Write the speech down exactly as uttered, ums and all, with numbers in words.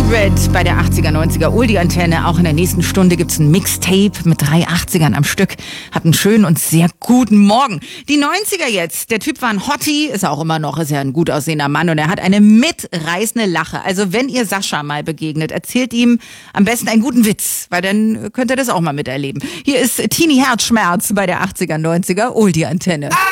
Hybrid bei der achtziger, neunziger Oldie-Antenne. Auch in der nächsten Stunde gibt's ein Mixtape mit drei achtzigern am Stück. Hat einen schönen und sehr guten Morgen. Die neunziger jetzt. Der Typ war ein Hottie, ist er auch immer noch, ist ja ein gut aussehender Mann und er hat eine mitreißende Lache. Also wenn ihr Sascha mal begegnet, erzählt ihm am besten einen guten Witz, weil dann könnt ihr das auch mal miterleben. Hier ist Tini Herzschmerz bei der achtziger, neunziger Oldie-Antenne.